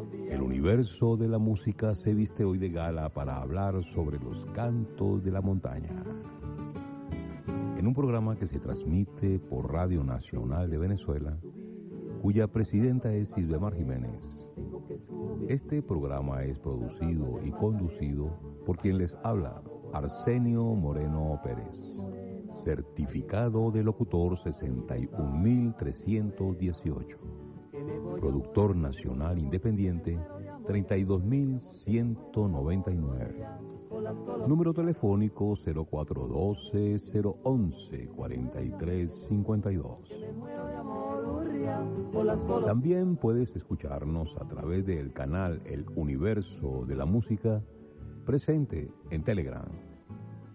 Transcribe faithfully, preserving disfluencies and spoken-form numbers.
El universo de la música se viste hoy de gala para hablar sobre los cantos de la montaña. En un programa que se transmite por Radio Nacional de Venezuela, cuya presidenta es Silvemar Jiménez. Este programa es producido y conducido por quien les habla, Arsenio Moreno Pérez, certificado de locutor sesenta y un mil trescientos dieciocho, productor nacional independiente treinta y dos mil ciento noventa y nueve, número telefónico cero cuatro uno dos, cero once, cuarenta y tres cincuenta y dos. También puedes escucharnos a través del canal El Universo de la Música, presente en Telegram,